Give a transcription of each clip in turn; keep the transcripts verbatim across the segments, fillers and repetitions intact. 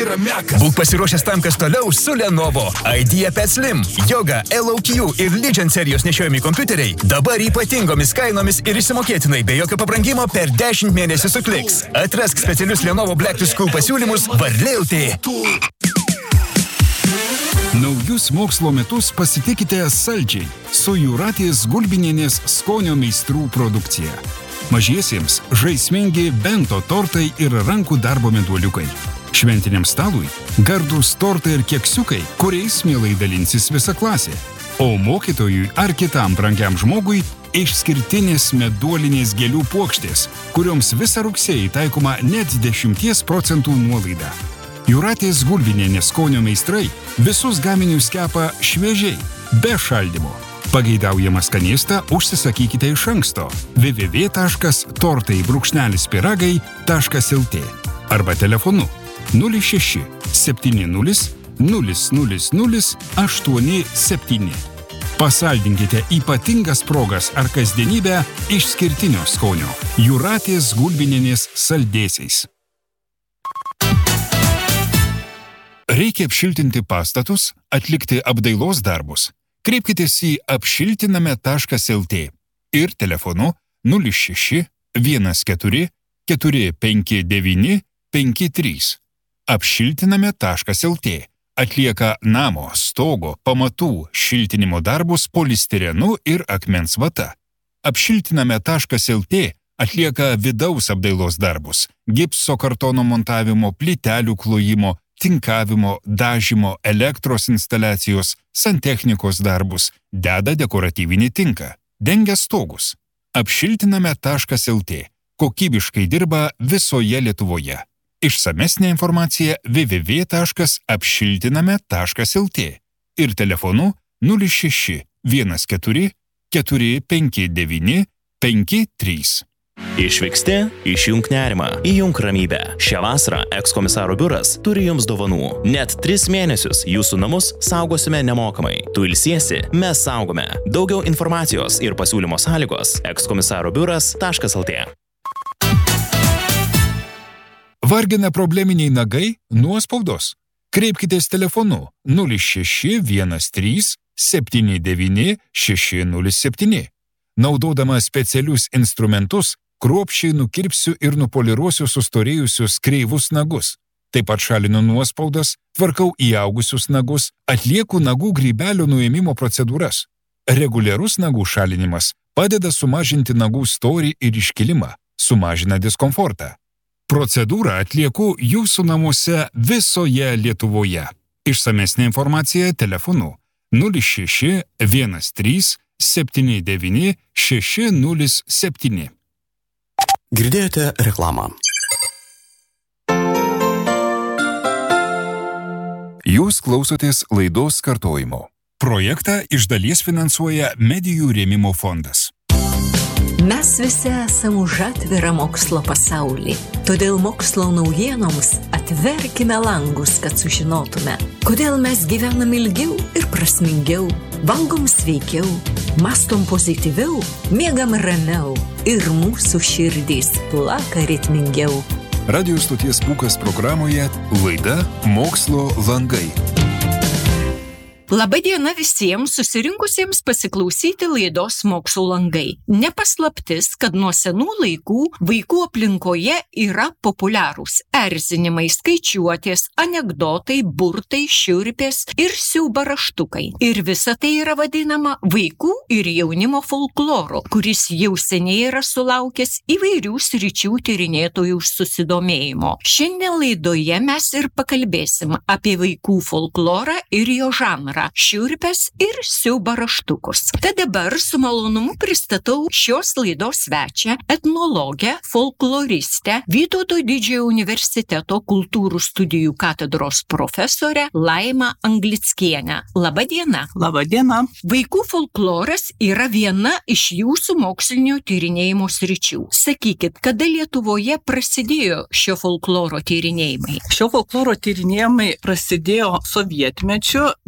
yra mekas. Būk pasiruošęs tam, kas toliau su Lenovo. IdeaPad Slim, Yoga, L O Q ir Legend serijos nešiojami kompiuteriai dabar ypatingomis kainomis ir išsimokėtinai be jokio pabrangimo per dešimt mėnesių su Kliks. Atrask specialius Lenovo Black to School pasiūlymus Varliauti. Naujus mokslo metus pasitikite saldžiai su Jūratės Gulbinienės skonio meistrų produkcija. Mažiesiems žaismingi bento tortai ir rankų darbo meduoliukai. Šventiniam stalui gardūs tortai ir keksiukai, kuriais mielai dalinsis visa klasė. O mokytojui ar kitam brangiam žmogui išskirtinės meduolinės gėlių puokštės, kurioms visą rugsėjį taikoma net dešimties procentų nuolaida. Jūratės Gulbinienės skonio meistrai visus gaminius kepa šviežiai, be šaldymo. Pageidaujamą skanėstą užsisakykite iš anksto w w w taškas tortai brūkšnelis pyragai taškas l t arba telefonu nulis šeši septyni nulis nulis nulis nulis aštuoni septyni. Pasaldinkite ypatingas progas ar kasdienybę išskirtinio skonio. Jūratės Gulbinienės saldėsiais. Reikia apšiltinti pastatus, atlikti apdailos darbus. Kreipkitės į apšiltiname taškas l t ir telefonu nulis šeši vienas keturi keturi penki devyni penki trys. apšiltiname taškas l t atlieka namo, stogo, pamatų šiltinimo darbus polistirenu ir akmens vata. apšiltiname taškas l t atlieka vidaus apdailos darbus, gipso kartono montavimo, plytelių klojimo, tinkavimo, dažymo, elektros instaliacijos, santechnikos darbus, deda dekoratyvinį tinką, dengia stogus. apšiltiname taškas l t kokybiškai dirba visoje Lietuvoje. Išsamesnė informacija w w w taškas apšiltiname taškas l t ir telefonu nulis šeši vienas keturi keturi penki devyni penki trys. Išvyksti, išjunk nerimą, įjunk ramybę. Šią vasarą ekskomisaro biuras turi jums dovanų. Net tris mėnesius jūsų namus saugosime nemokamai. Tu ilsiesi, mes saugome. Daugiau informacijos ir pasiūlymo sąlygos ekskomisaro biuras taškas l t. Vargina probleminiai nagai nuo spaudos. Kreipkitės telefonu nulis šeši vienas trys septyni devyni šeši nulis septyni. Naudodama specialius instrumentus, kruopščiai nukirpsiu ir nupoliruosiu sustorėjusius kreivus nagus. Taip pat šalinu nuospaudas, tvarkau įaugusius nagus, atlieku nagų grybelio nuėmimo procedūras. Reguliarus nagų šalinimas padeda sumažinti nagų storį ir iškilimą, sumažina diskomfortą. Procedūrą atlieku jūsų namuose visoje Lietuvoje. Išsamesnė informacija telefonu nulis šeši vienas trys septyni devyni šeši nulis septyni. Girdėjote reklamą. Jūs klausotės laidos kartojimo. Projektą iš dalies finansuoja Medijų rėmimo fondas. Mes visi esame už atvirą mokslo pasaulį. Todėl mokslo naujienoms atverkime langus, kad sužinotume, kodėl mes gyvenam ilgiau ir prasmingiau, valgom sveikiau, mastom pozityviau, miegam ramiau ir mūsų širdys plaka ritmingiau. Radio stoties Pūkas programoje laida Mokslo langai. Labadiena visiems susirinkusiems pasiklausyti laidos Mokslo langai. Nepaslaptis, kad nuo senų laikų vaikų aplinkoje yra populiarūs erzinimai, skaičiuotės, anekdotai, burtai, šiurpės ir siaubaraštukai. Ir visa tai yra vadinama vaikų ir jaunimo folkloru, kuris jau seniai yra sulaukęs įvairių sričių tyrinėtojų susidomėjimo. Šiandien laidoje mes ir pakalbėsim apie vaikų folklorą ir jo žanrą. Šiurpės ir siaubaraštukus. Tad dabar su malonumu pristatau šios laidos svečią, etnologę, folkloristę, Vytauto Didžiojo universiteto kultūrų studijų katedros profesorę Laimą Anglickienę. Labą dieną. Labą dieną. Vaikų folkloras yra viena iš jūsų mokslinio tyrinėjimo sričių. Sakykit, kada Lietuvoje prasidėjo šio folkloro tyrinėjimai? Šio folkloro tyrinėjimai prasidėjo sovietmečiu, bet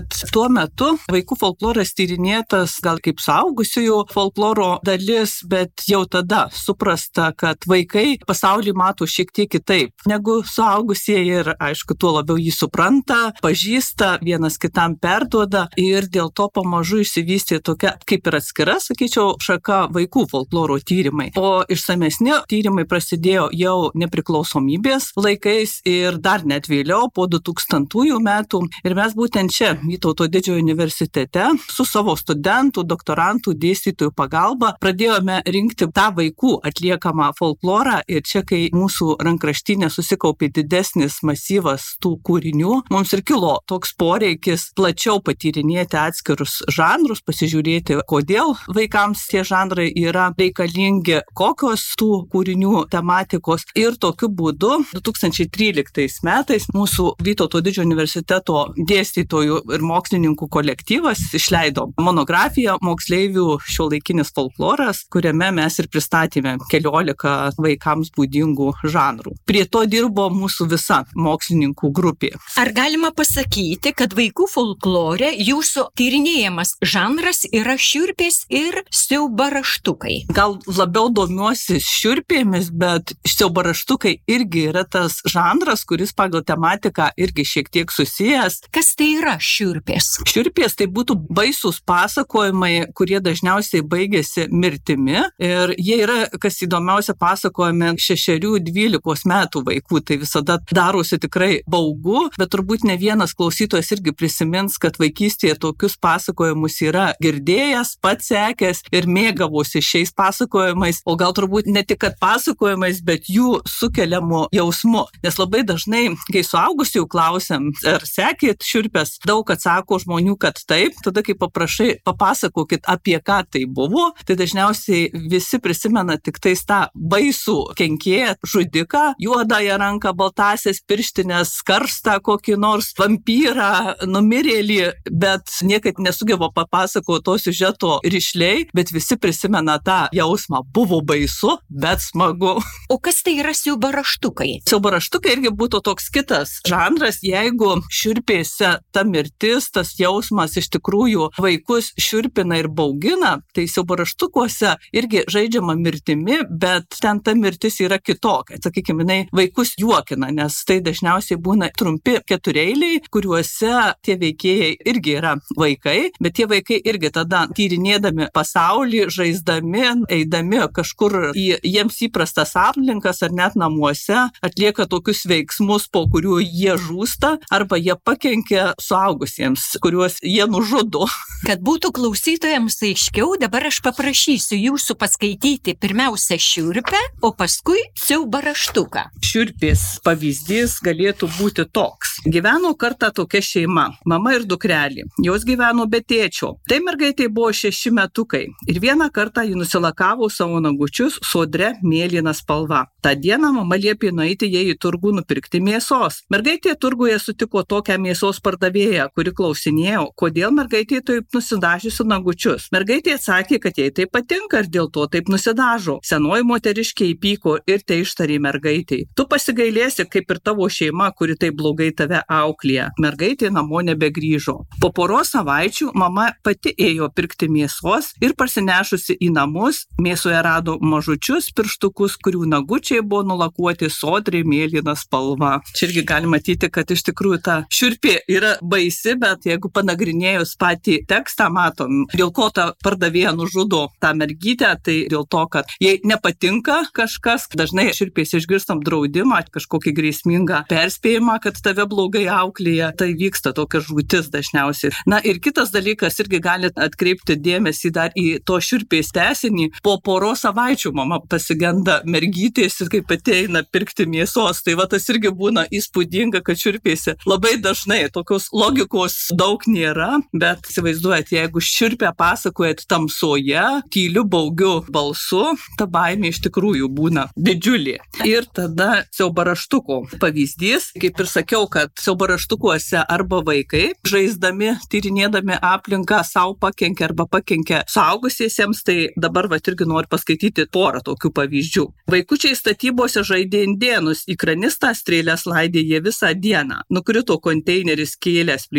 kad tuo metu vaikų folkloras tyrinėtas gal kaip suaugusiųjų folkloro dalis, bet jau tada suprasta, kad vaikai pasaulį mato šiek tiek kitaip negu suaugusieji ir, aišku, tuo labiau jį supranta, pažįsta, vienas kitam perduoda ir dėl to pamažu išsivystė tokia kaip ir atskira, sakyčiau, šaka vaikų folkloro tyrimai. O išsamesni tyrimai prasidėjo jau nepriklausomybės laikais ir dar net vėliau, po du tūkstantųjų metų. Ir mes būtent čia, Vytauto Didžiojo universitete, su savo studentų, doktorantų, dėstytojų pagalba pradėjome rinkti tą vaikų atliekamą folklorą ir čia, kai mūsų rankraštinė susikaupė didesnis masyvas tų kūrinių, mums ir kilo toks poreikis plačiau patyrinėti atskirus žanrus, pasižiūrėti, kodėl vaikams tie žanrai yra reikalingi, kokios tų kūrinių tematikos. Ir tokiu būdu du tūkstančiai tryliktais metais mūsų Vytauto Didžiojo universiteto dėstytojų ir mokslininkų kolektyvas išleido monografiją Moksleivių šiuolaikinis folkloras, kuriame mes ir pristatėme keliolika vaikams būdingų žanrų. Prie to dirbo mūsų visa mokslininkų grupė. Ar galima pasakyti, kad vaikų folklore jūsų tyrinėjamas žanras yra šiurpės ir siaubaraštukai? Gal labiau domiuosi šiurpėmis, bet siaubaraštukai irgi yra tas žanras, kuris pagal tematiką irgi šiek tiek susijęs. Kas tai yra šiurpės? Šiurpės tai būtų baisūs pasakojimai, kurie dažniausiai baigėsi mirtimi ir jie yra, kas įdomiausia, pasakojami šešerių dvylikos metų vaikų. Tai visada darosi tikrai baugu, bet turbūt ne vienas klausytojas irgi prisimins, kad vaikystėje tokius pasakojimus yra girdėjęs, pats sekęs ir mėgavosi šiais pasakojimais, o gal turbūt ne tik kad pasakojimais, bet jų sukeliamu jausmu. Nes labai dažnai, kai suaugusių klausiam, ar sekėt šiurpės, daug atsako žmonių, kad taip. Tada, kai paprašai, papasakokit, apie ką tai buvo, tai dažniausiai visi prisimena tik tais tą baisų kenkėją, žudiką, juodąją ranką, baltasias pirštinės, karstą kokį nors vampyrą, numirėlį, bet niekad nesugeba papasakoti to siužeto rišliai, bet visi prisimena tą jausmą. Buvo baisu, bet smagu. O kas tai yra siaubaraštukai? Siaubaraštukai irgi būtų toks kitas žanras, jeigu šiurpėse ta mirtis, tas jausmas iš tikrųjų vaikus šiurpina ir baugina, tai siaubaraštukuose irgi žaidžiama mirtimi, bet ten ta mirtis yra kitokia. Sakykime, jinai vaikus juokina, nes tai dažniausiai būna trumpi ketureiliai, kuriuose tie veikėjai irgi yra vaikai, bet tie vaikai irgi tada tyrinėdami pasaulį, žaisdami, eidami kažkur į jiems įprastas aplinkas ar net namuose, atlieka tokius veiksmus, po kurių jie žūsta arba jie pakenkia suaugusiems, kuriuos jie nužudo. Kad būtų klausytojams aiškiau, dabar aš paprašysiu jūsų paskaityti pirmiausia šiurpę, o paskui siaubaraštuką. Šiurpės pavyzdys galėtų būti toks. Gyveno kartą tokia šeima, mama ir dukrelė. Jos gyveno be tėčio. Tai mergaitė buvo šeši metukai ir vieną kartą ji nusilakavo savo nagučius sodre mėlyna spalva. Ta diena mama liepė nueiti jai į turgų nupirkti mėsos. Mergaitė turguje sutiko tokią mėsos pardavėją, kuri klausinėjo, kodėl mergaitė taip nusidažiusi nagučius. Mergaitė atsakė, kad jai tai patinka ir dėl to taip nusidažo. Senoji moteriškė įpyko ir tai ištarė mergaitei. Tu pasigailėsi, kaip ir tavo šeima, kuri taip blogai tave auklėja. Mergaitė namo nebegrįžo. Po poros savaičių mama pati ėjo pirkti mėsos ir parsinešusi į namus, mėsoje rado mažučius pirštukus, kurių nagučiai buvo nulakuoti sodriai mėlyna spalva. Čia irgi galima matyti, kad iš tikrųjų ta šiurpė yra baisi, bet jeigu panagrinėjus patį tekstą matom, dėl ko ta pardavėja nužudo tą mergytę, tai dėl to, kad jai nepatinka kažkas, dažnai šiurpės išgirstam draudimą, kažkokį grėsmingą perspėjimą, kad tave blogai auklėja, tai vyksta tokia žūtis dažniausiai. Na ir kitas dalykas, irgi galite atkreipti dėmesį dar į to šiurpės tęsinį. Po poros savaičių mama pasigenda mergytės ir kaip pati eina pirkti mėsos, tai va tas irgi būna įspūdinga, kad šiurpėse labai dažnai tokios logikos daug nėra, bet įsivaizduojat, jeigu šiurpę pasakojat tamsoje, tyliu baugiu balsu, ta baimė iš tikrųjų būna didžiulė. Ir tada siaubaraštuko pavyzdys, kaip ir sakiau, kad siaubaraštukuose arba vaikai, žaisdami, tyrinėdami aplinką, savo pakenkia arba pakenkia suaugusiesiems, tai dabar va irgi noriu paskaityti porą tokių pavyzdžių. Vaikučiai statybose žaidė indėnus, į kranistą strėlės laidė jie visą dieną. Nukrito konteineris kėlęs plytų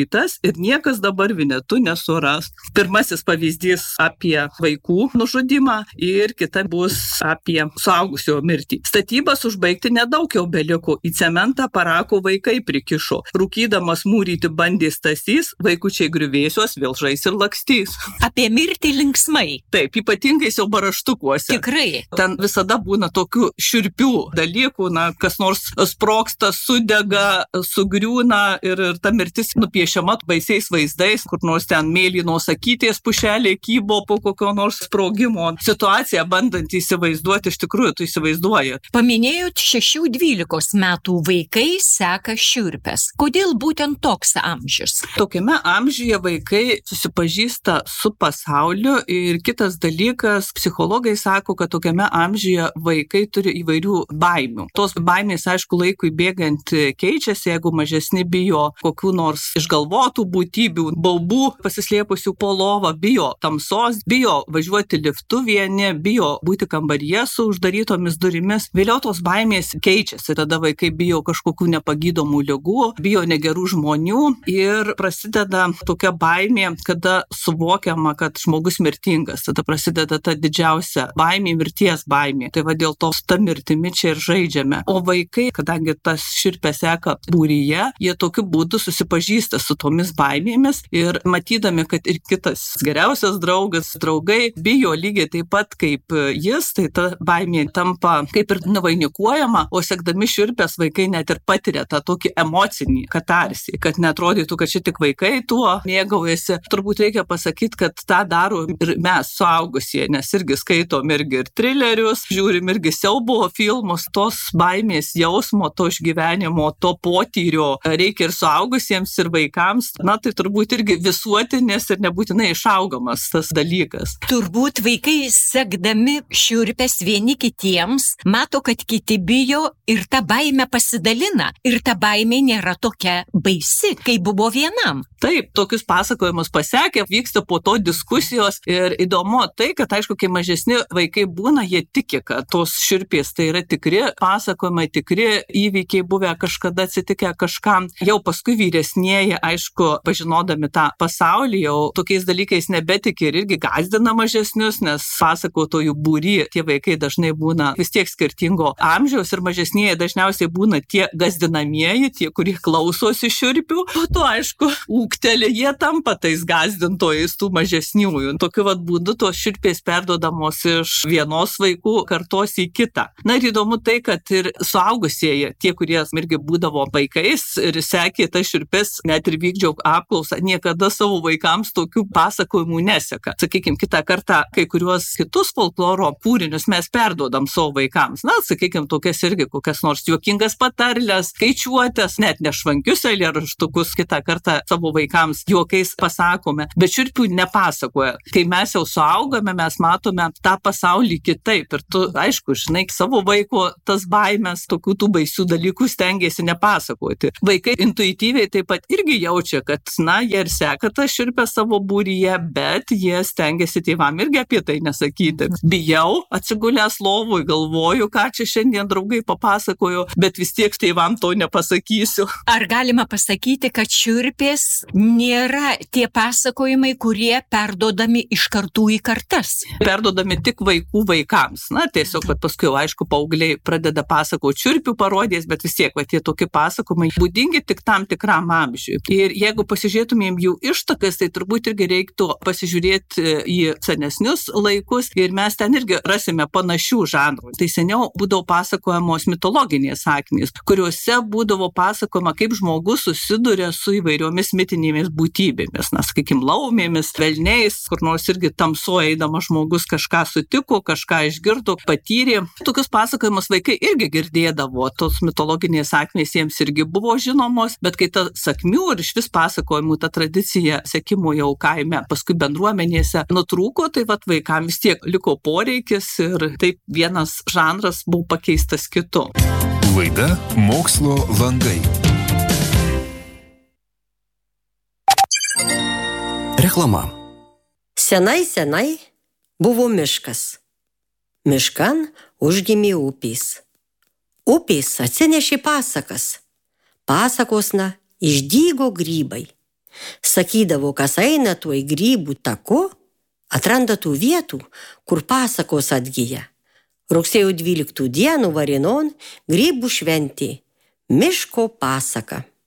plytas ir niekas dabar Vinetu nesuras. Pirmasis pavyzdys apie vaikų nužudimą ir kita bus apie suaugusio mirtį. Statybas užbaigti nedaug jau beliko, į cementą parako vaikai prikišo. Rūkydamas mūryti bandė Stasys, vaikučiai griuvėsios vėl žais ir lakstys. Apie mirtį linksmai. Taip, ypatingai jau baraštukuose. Tikrai. Ten visada būna tokių šiurpių dalykų, na, kas nors sprogsta, sudega, sugriūna ir, ir ta mirtis nupiešiama baisiais vaizdais, kur nors ten mėlynos akytės pušelė kybo po kokio nors sprogimo. Situaciją bandant įsivaizduoti, iš tikrųjų tu įsivaizduoji. Paminėjot šešių dvylikos metų vaikai seka šiurpes. Kodėl būtent toks amžius? Tokiame amžiuje vaikai susipažįsta su pasauliu ir kitas dalykas, psichologai sako, kad tokiame amžiuje vaikai turi įvairių baimių. Tos baimės, aišku, laikui bėgant keičiasi, jeigu mažesni bijo kokių nors išgalvotų būtybių, baubų pasislėpusių po lovą, bijo tamsos, bijo važiuoti liftu vieni, bijo būti kambaryje su uždarytomis durimis. Vėliau tos baimės keičiasi, tada vaikai bijo kažkokių nepagydomų ligų, bijo negerų žmonių ir prasideda tokia baimė, kada suvokiama, kad žmogus mirtingas. Tada prasideda ta didžiausia baimė, mirties baimė. Tai va dėl to su ta mirtimi čia ir žaidžiame. O vaikai, kadangi tas šiurpė seka būryje, jie tokiu būdu susipažįsta su tomis baimėmis ir matydami, kad ir kitas geriausias draugas, draugai bijo lygiai taip pat kaip jis, tai ta baimė tampa kaip ir nuvainikuojama, o sekdami šiurpės vaikai net ir patiria tą tokį emocinį katarsį, kad neatrodytų, kad čia tik vaikai tuo mėgaujasi. Turbūt reikia pasakyti, kad tą daro ir mes suaugusieji, nes irgi skaitom irgi ir trilerius, žiūrim irgi siaubo filmus, tos baimės jausmo, to išgyvenimo, to potyrio reikia ir suaugusiems, ir vaikams. Na, tai turbūt irgi visuotinės ir nebūtinai išaugamas tas dalykas. Turbūt vaikai sekdami šiurpės vieni kitiems, mato, kad kiti bijo ir ta baimė pasidalina. Ir ta baimė nėra tokia baisi, kaip buvo vienam. Taip, tokius pasakojimus pasekė, vyksta po to diskusijos ir įdomu tai, kad aišku, kai mažesni vaikai būna, jie tiki, kad tos šiurpės tai yra tikri pasakojimai, tikri įvykiai buvę kažkada atsitikę kažkam. Jau paskui vyresnieji, aišku, pažinodami tą pasaulį, jau tokiais dalykais nebetiki ir irgi gąsdina mažesnius, nes pasakotojų būry tie vaikai dažnai būna vis tiek skirtingo amžiaus ir mažesnieji dažniausiai būna tie gąsdinamieji, tie, kurie klausosi šiurpių. Po to, aišku, ūgtelė, jie tampa tais gąsdintojais tų mažesniųjų. Tokiu vat būdu tos šiurpės perdodamos iš vienos vaikų kartos į kitą. Na ir įdomu tai, kad ir suaugusieji, tie, kurie irgi būdavo vaikais ir sekė tas šiurpės, net ir vykdžiau apklausą, niekada savo vaikams tokių pasakojimų neseka. Sakykime, kitą kartą kai kuriuos kitus folkloro kūrinius mes perdodam savo vaikams. Na, sakykime, tokias irgi kokias nors juokingas patarlės, skaičiuotės, net nešvankius eilėraštukus kitą kartą savo vaikams juokais pasakome, bet šiurpių nepasakoja. Kai mes jau suaugame, mes matome tą pasaulį kitaip ir tu, aišku, žinai, savo vaiko tas baimės, tokių tų baisių dalykų stengiasi nepasakoti. Vaikai intuityviai taip pat irgi jaučia, kad, na, jie ir seka tą šiurpę savo būryje, bet jie stengiasi tėvam irgi apie tai nesakyti. Bijau, atsigulęs lovui, galvoju, ką čia šiandien draugai papasakojo, bet vis tiek tėvam to nepasakysiu. Ar galima pasakyti, kad šiurpės nėra tie pasakojimai, kurie perdodami iš kartų į kartas? Perdodami tik vaikų vaikams. Na, tiesiog, kad paskui, aišku, paaugliai pradeda pasakoti šiurpių parodijas, bet vis tiek, va, tie tokie pasakojimai būdingi tik tam tikram amžiui. Ir jeigu pasižiūrėtumėm jų ištakas, tai turbūt irgi reiktų pasižiūrėti į senesnius laikus ir mes ten irgi rasime panašių žanrų. Tai seniau būdavo pasakojamos mitologinės sakmės, kuriuose būdavo pasakojama, kaip žmogus susiduria su įvairiomis mitinėmis būtybėmis, na, sakykime, laumėmis, velniais, kur nors irgi tamsoje eidamas žmogus kažką sutiko, kažką išgirdo, patyrė. Tokius pasakojimus vaikai irgi girdėdavo, tos mitologinės sakmės jiems irgi buvo žinomos, bet kai ta sakmių ir iš vis pasakojimų ta tradicija sekimo jau kaime, paskui bendruomenėse nutrūko, tai vat vaikams vis tiek liko poreikis ir taip vienas žanras buvo pakeistas kitu. Laida Mokslo langai. Reklama. Senai, senai buvo miškas. Miškan užgimė upės. Upės atsinešė pasakas. Pasakosna išdygo grybai. Sakydavo, kas eina tuoj grybų taku, atranda tų vietų, kur pasakos atgyja. Rugsėjo dvyliktų dienų Varinon grybų šventė, miško pasaka.